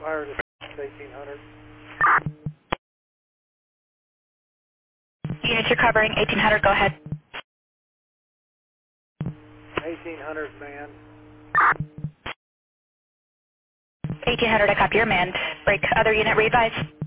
Fire to 1800. Units you're covering, 1800, go ahead. 1800 manned. 1800, I copy your manned. Break other unit, re-advise.